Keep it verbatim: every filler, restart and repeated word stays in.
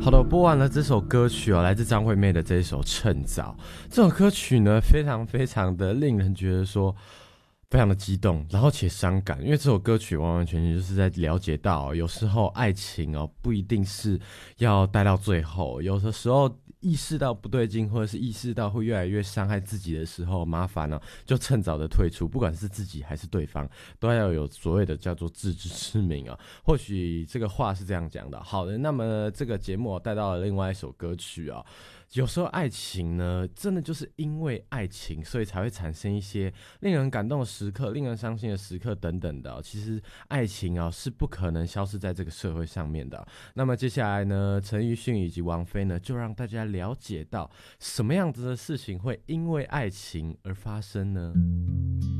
好的，我播完了这首歌曲哦，来自张惠妹的这一首《趁早》。这首歌曲呢，非常非常的令人觉得说，非常的激动，然后且伤感，因为这首歌曲完完全全就是在了解到、哦，有时候爱情哦，不一定是要待到最后，有的时候意识到不对劲，或者是意识到会越来越伤害自己的时候，麻烦呢、哦、就趁早的退出，不管是自己还是对方，都要有所谓的叫做自知之明啊、哦。或许这个话是这样讲的。好的，那么这个节目带到了另外一首歌曲啊、哦。有时候爱情呢，真的就是因为爱情，所以才会产生一些令人感动的时刻、令人伤心的时刻等等的、哦。其实爱情啊、哦、是不可能消失在这个社会上面的、哦。那么接下来呢，陈奕迅以及王菲呢，就让大家了解到什么样子的事情会因为爱情而发生呢？